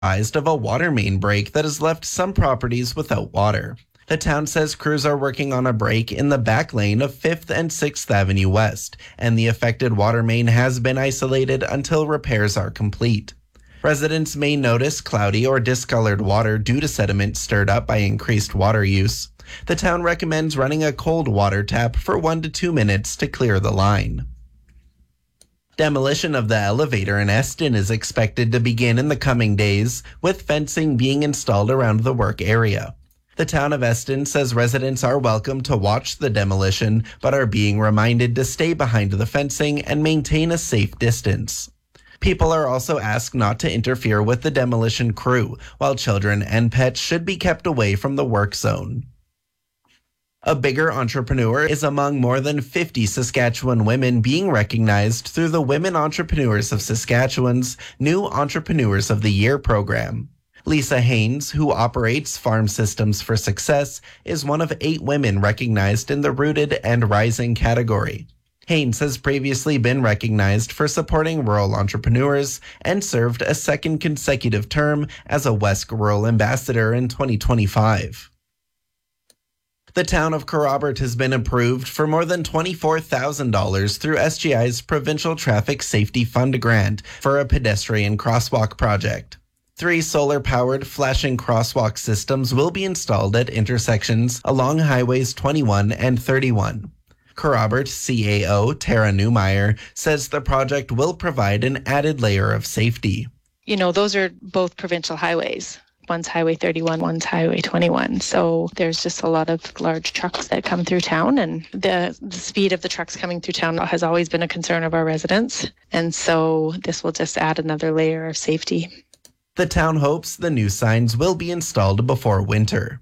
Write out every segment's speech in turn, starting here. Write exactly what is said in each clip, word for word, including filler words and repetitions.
advised of a water main break that has left some properties without water. The town says crews are working on a break in the back lane of fifth and sixth Avenue West, and the affected water main has been isolated until repairs are complete. Residents may notice cloudy or discolored water due to sediment stirred up by increased water use. The town recommends running a cold water tap for one to two minutes to clear the line. Demolition of the elevator in Eston is expected to begin in the coming days, with fencing being installed around the work area. The town of Eston says residents are welcome to watch the demolition, but are being reminded to stay behind the fencing and maintain a safe distance. People are also asked not to interfere with the demolition crew, while children and pets should be kept away from the work zone. A Bigger Entrepreneur is among more than fifty Saskatchewan women being recognized through the Women Entrepreneurs of Saskatchewan's new Entrepreneurs of the Year program. Lisa Haynes, who operates Farm Systems for Success, is one of eight women recognized in the Rooted and Rising category. Haynes has previously been recognized for supporting rural entrepreneurs and served a second consecutive term as a West Rural Ambassador in twenty twenty-five. The town of Kerrobert has been approved for more than twenty-four thousand dollars through S G I's Provincial Traffic Safety Fund grant for a pedestrian crosswalk project. Three solar-powered flashing crosswalk systems will be installed at intersections along highways twenty-one and thirty-one. Kerrobert C A O Tara Newmeyer says the project will provide an added layer of safety. You know, those are both provincial highways. One's Highway thirty-one, one's Highway twenty-one. So there's just a lot of large trucks that come through town, and the, the speed of the trucks coming through town has always been a concern of our residents. And so this will just add another layer of safety. The town hopes the new signs will be installed before winter.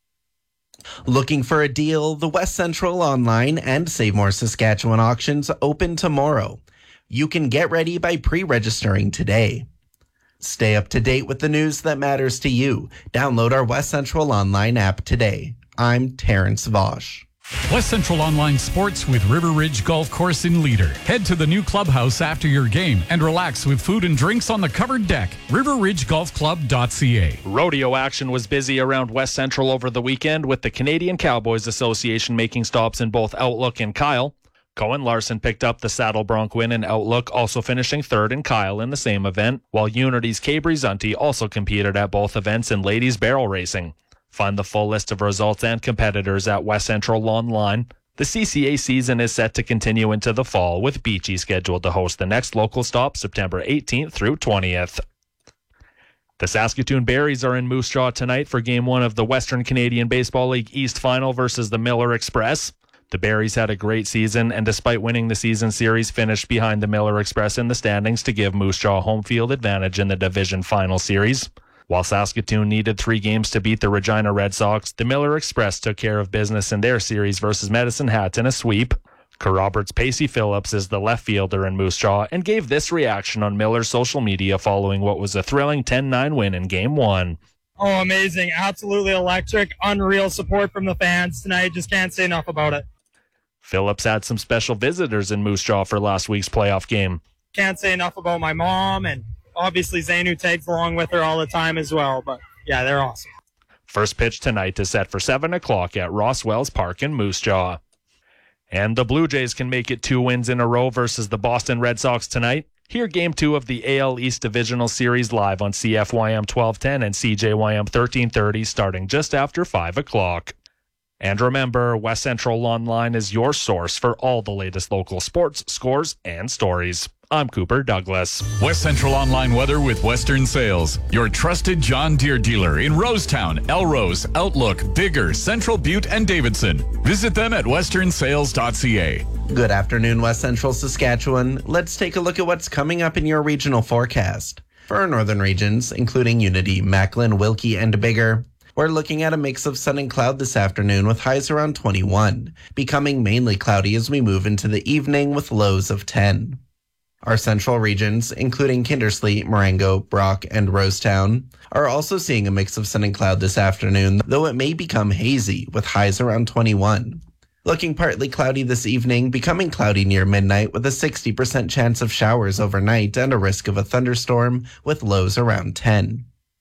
Looking for a deal? The West Central Online and Save More Saskatchewan auctions open tomorrow. You can get ready by pre-registering today. Stay up to date with the news that matters to you. Download our West Central Online app today. I'm Terrence Vosch. West Central Online Sports with River Ridge Golf Course in Leader. Head to the new clubhouse after your game and relax with food and drinks on the covered deck. river ridge golf club dot c a. Rodeo action was busy around West Central over the weekend, with the Canadian Cowboys Association making stops in both Outlook and Kyle. Cohen Larson picked up the Saddle Bronc win in Outlook, also finishing third in Kyle in the same event, while Unity's Cabri Zunti also competed at both events in ladies barrel racing. Find the full list of results and competitors at West Central Online. The C C A season is set to continue into the fall, with Beachy scheduled to host the next local stop September eighteenth through twentieth. The Saskatoon Berries are in Moose Jaw tonight for Game one of the Western Canadian Baseball League East Final versus the Miller Express. The Berries had a great season, and despite winning the season series, finished behind the Miller Express in the standings to give Moose Jaw home field advantage in the division final series. While Saskatoon needed three games to beat the Regina Red Sox, the Miller Express took care of business in their series versus Medicine Hat in a sweep. Kerrobert's Pacey Phillips is the left fielder in Moose Jaw and gave this reaction on Miller's social media following what was a thrilling ten nine win in Game one. Oh, amazing. Absolutely electric. Unreal support from the fans tonight. Just can't say enough about it. Phillips had some special visitors in Moose Jaw for last week's playoff game. Can't say enough about my mom, and obviously Zane, who tags along with her all the time as well. But yeah, they're awesome. First pitch tonight is set for seven o'clock at Ross Wells Park in Moose Jaw. And the Blue Jays can make it two wins in a row versus the Boston Red Sox tonight. Hear Game two of the A L East Divisional Series live on C F Y M twelve ten and C J Y M thirteen thirty starting just after five o'clock. And remember, West Central Online is your source for all the latest local sports, scores, and stories. I'm Cooper Douglas. West Central Online weather with Western Sales, your trusted John Deere dealer in Rosetown, Elrose, Outlook, Bigger, Central Butte, and Davidson. Visit them at western sales dot c a. Good afternoon, West Central Saskatchewan. Let's take a look at what's coming up in your regional forecast. For our northern regions, including Unity, Macklin, Wilkie, and Bigger, we're looking at a mix of sun and cloud this afternoon with highs around twenty-one, becoming mainly cloudy as we move into the evening with lows of ten. Our central regions, including Kindersley, Marengo, Brock, and Rosetown, are also seeing a mix of sun and cloud this afternoon, though it may become hazy with highs around twenty-one. Looking partly cloudy this evening, becoming cloudy near midnight with a sixty percent chance of showers overnight and a risk of a thunderstorm with lows around ten.